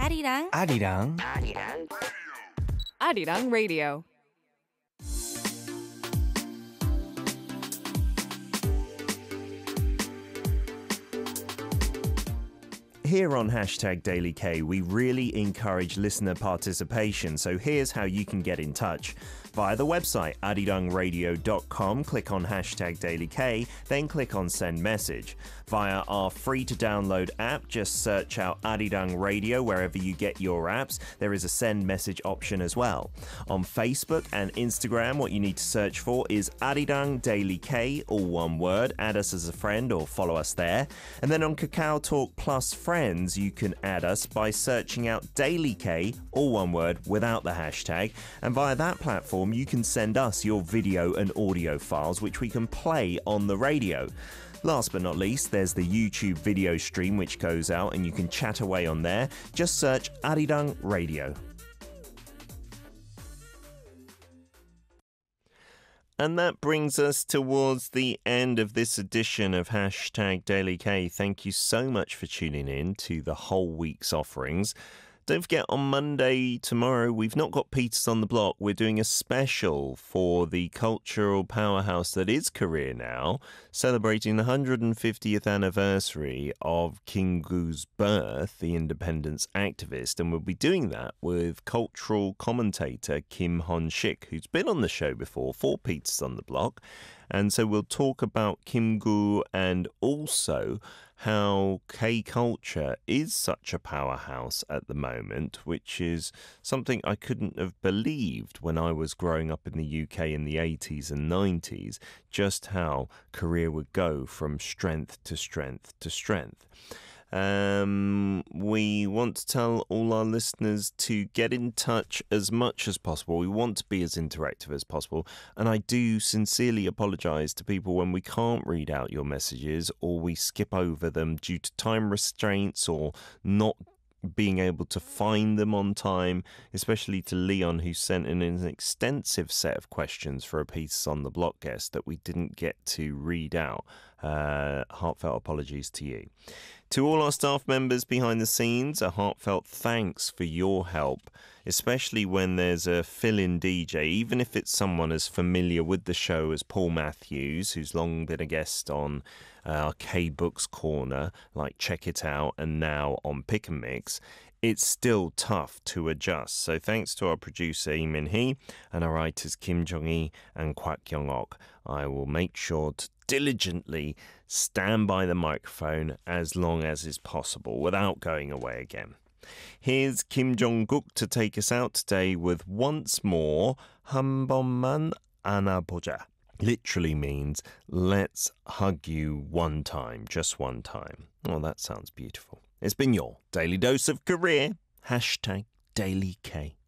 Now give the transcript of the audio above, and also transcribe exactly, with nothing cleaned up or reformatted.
아리랑 아리랑 아리랑 Radio. Here on Hashtag Daily K, we really encourage listener participation. So here's how you can get in touch. Via the website, arirang radio dot com, click on Hashtag Daily K, then click on Send Message. Via our free-to-download app, just search out Arirang Radio wherever you get your apps. There is a Send Message option as well. On Facebook and Instagram, what you need to search for is Arirang Daily K, all one word. Add us as a friend or follow us there. And then on Kakao Talk Plus Friends, you can add us by searching out Daily K, all one word, without the hashtag. And via that platform, you can send us your video and audio files, which we can play on the radio. Last but not least, there's the YouTube video stream, which goes out and you can chat away on there. Just search Arirang Radio. And that brings us towards the end of this edition of Hashtag Daily K. Thank you so much for tuning in to the whole week's offerings. Don't forget, on Monday, tomorrow, we've not got Peters on the Block. We're doing a special for the cultural powerhouse that is Korea now, celebrating the one hundred fiftieth anniversary of Kim Goo's birth, the independence activist. And we'll be doing that with cultural commentator Kim Hon-sik, who's been on the show before for Peters on the Block. And so we'll talk about Kim Goo and also how K-culture is such a powerhouse at the moment, which is something I couldn't have believed when I was growing up in the U K in the eighties and nineties, just how Korea would go from strength to strength to strength. Um, we want to tell all our listeners to get in touch as much as possible. We want to be as interactive as possible. And I do sincerely apologise to people when we can't read out your messages or we skip over them due to time restraints or not being able to find them on time, especially to Leon, who sent in an extensive set of questions for a piece on the Block guest that we didn't get to read out. Uh, heartfelt apologies to you. To all our staff members behind the scenes, a heartfelt thanks for your help, especially when there's a fill-in D J, even if it's someone as familiar with the show as Paul Matthews, who's long been a guest on uh, our K-Books Corner, like Check It Out, and now on Pick and Mix. It's still tough to adjust. So thanks to our producer, Lee Min-hee, and our writers, Kim Jong-hee and Kwak Kyung-ok. I will make sure to diligently stand by the microphone as long as is possible without going away again. Here's Kim Jong-guk to take us out today with Once More, 한 번만 안아보자. Literally means, let's hug you one time, just one time. Oh, that sounds beautiful. It's been your Daily Dose of Korea. Hashtag Daily K.